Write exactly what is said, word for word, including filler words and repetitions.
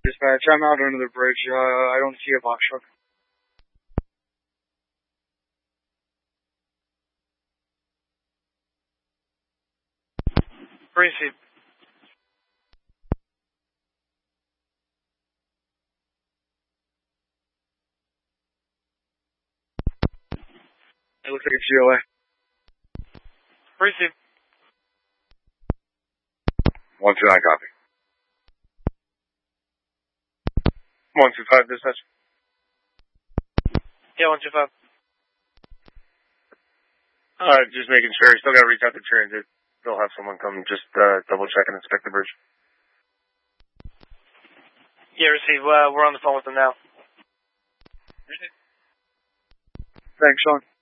Dispatch, I'm out under the bridge. Uh, I don't see a box truck. Receive. It looks like a G O A. Receive. one two nine, copy. one two five, dispatch. Yeah, one two five. Uh, just making sure. Still gotta reach out to transit. They'll have someone come just, uh, double check and inspect the bridge. Yeah, receive. Uh, we're on the phone with them now. Thanks, Sean.